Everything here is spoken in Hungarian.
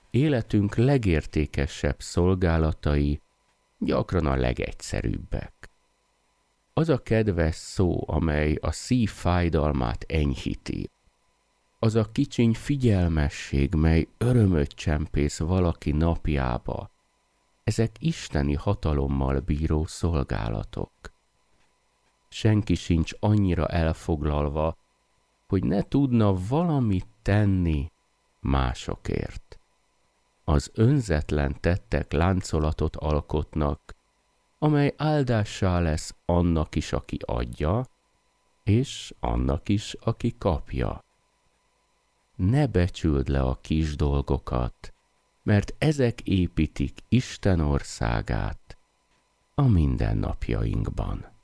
életünk legértékesebb szolgálatai gyakran a legegyszerűbbek. Az a kedves szó, amely a szív fájdalmát enyhíti, az a kicsiny figyelmesség, mely örömöt csempész valaki napjába, ezek isteni hatalommal bíró szolgálatok. Senki sincs annyira elfoglalva, hogy ne tudna valamit tenni másokért. Az önzetlen tettek láncolatot alkotnak, amely áldássá lesz annak is, aki adja, és annak is, aki kapja. Ne becsüld le a kis dolgokat, mert ezek építik Isten országát a mindennapjainkban.